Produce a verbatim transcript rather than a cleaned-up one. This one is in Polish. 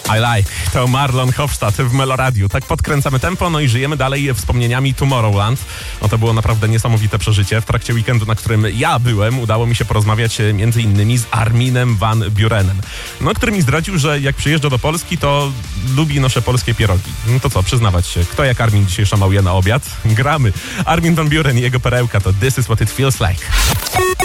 I like. To Marlon Hofstadt w Meloradiu. Tak podkręcamy tempo, no i żyjemy dalej wspomnieniami Tomorrowland. No to było naprawdę niesamowite przeżycie. W trakcie weekendu, na którym ja byłem, udało mi się porozmawiać między innymi z Arminem van Burenem, no, który mi zdradził, że jak przyjeżdża do Polski, to lubi nasze polskie pierogi. No to co, przyznawać się, kto jak Armin dzisiaj szamałuje na obiad? Gramy. Armin van Buren i jego perełka to This is what it feels like.